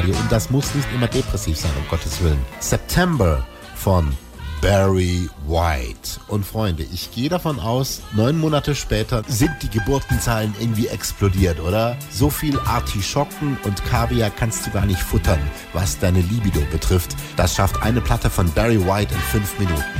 Und das muss nicht immer depressiv sein, um Gottes Willen. September von Barry White. Und Freunde, ich gehe davon aus, 9 Monate später sind die Geburtenzahlen irgendwie explodiert, oder? So viel Artischocken und Kaviar kannst du gar nicht futtern, was deine Libido betrifft. Das schafft eine Platte von Barry White in 5 Minuten.